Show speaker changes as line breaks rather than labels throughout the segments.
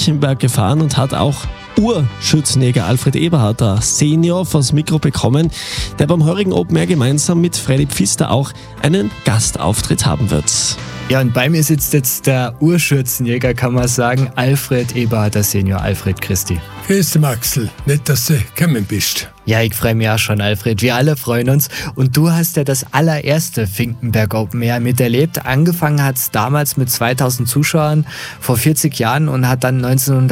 Finkenberg gefahren und hat auch Urschützenjäger Alfred Eberharter Senior vors Mikro bekommen, der beim heurigen Open Air gemeinsam mit Freddy Pfister auch einen Gastauftritt haben wird.
Ja, und bei mir sitzt jetzt der Urschützenjäger, kann man sagen, Alfred Eberharter Senior. Alfred, Christi.
Grüß dich, Maxl. Nicht, dass du gekommen bist.
Ja, ich freue mich auch schon, Alfred. Wir alle freuen uns. Und du hast ja das allererste Finkenberg Open Air miterlebt. Angefangen hat es damals mit 2000 Zuschauern vor 40 Jahren und hat dann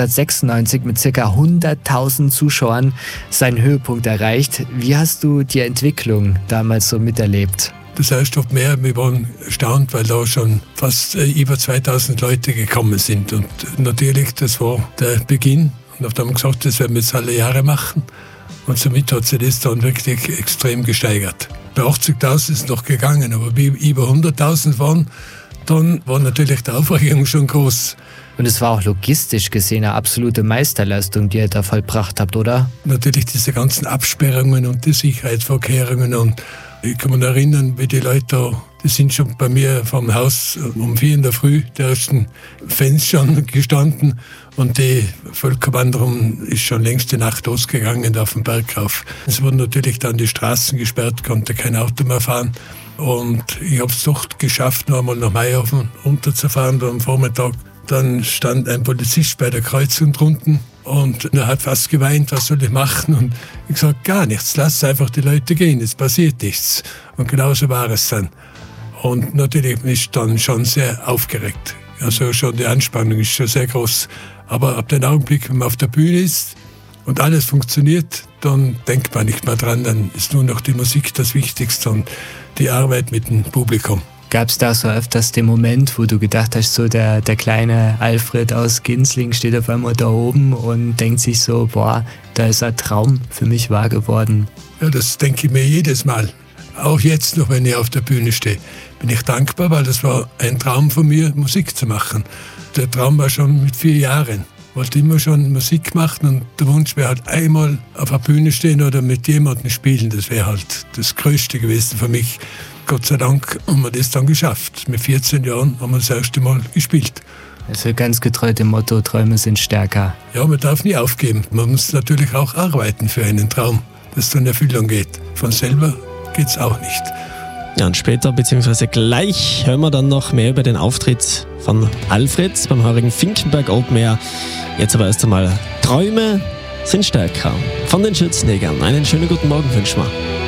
1996 mit ca. 100.000 Zuschauern seinen Höhepunkt erreicht. Wie hast du die Entwicklung damals so miterlebt?
Das erste Open Air, wir waren erstaunt, weil da schon fast über 2000 Leute gekommen sind. Und natürlich, das war der Beginn. Und da haben wir gesagt, das werden wir jetzt alle Jahre machen. Und somit hat sich das dann wirklich extrem gesteigert. Bei 80.000 ist es noch gegangen, aber wie über 100.000 waren, dann war natürlich die Aufregung schon groß.
Und es war auch logistisch gesehen eine absolute Meisterleistung, die ihr da vollbracht habt, oder?
Natürlich diese ganzen Absperrungen und die Sicherheitsvorkehrungen. Und ich kann mich erinnern, wie die Leute da, die sind schon bei mir vom Haus um 4 in der Früh, die ersten Fans schon gestanden. Und die Völkerwanderung ist schon längst die Nacht losgegangen da auf dem Berg rauf. Es wurden natürlich dann die Straßen gesperrt, konnte kein Auto mehr fahren. Und ich habe es doch geschafft, noch einmal nach Mayhofen runterzufahren am Vormittag. Dann stand ein Polizist bei der Kreuzung drunten und er hat fast geweint, was soll ich machen? Und ich gesagt, gar nichts, lass einfach die Leute gehen, es passiert nichts. Und genauso war es dann. Und natürlich bin ich dann schon sehr aufgeregt. Also schon die Anspannung ist schon sehr groß. Aber ab dem Augenblick, wenn man auf der Bühne ist und alles funktioniert, dann denkt man nicht mehr dran, dann ist nur noch die Musik das Wichtigste und die Arbeit mit dem Publikum.
Gab es da so öfters den Moment, wo du gedacht hast, so der kleine Alfred aus Ginsling steht auf einmal da oben und denkt sich so, boah, da ist ein Traum für mich wahr geworden?
Ja, das denke ich mir jedes Mal. Auch jetzt noch, wenn ich auf der Bühne stehe, bin ich dankbar, weil das war ein Traum von mir, Musik zu machen. Der Traum war schon mit 4 Jahren. Ich wollte immer schon Musik machen und der Wunsch wäre halt einmal auf der Bühne stehen oder mit jemandem spielen. Das wäre halt das Größte gewesen für mich. Gott sei Dank haben wir das dann geschafft. Mit 14 Jahren haben wir das erste Mal gespielt.
Also ganz getreu dem Motto, Träume sind stärker.
Ja, man darf nie aufgeben. Man muss natürlich auch arbeiten für einen Traum, das dann in Erfüllung geht. Von selber geht es auch nicht.
Ja, und später, beziehungsweise gleich, hören wir dann noch mehr über den Auftritt von Alfred beim heurigen Finkenberg Open Air. Jetzt aber erst einmal, Träume sind stärker. Von den Schützenjägern. Einen schönen guten Morgen wünschen wir.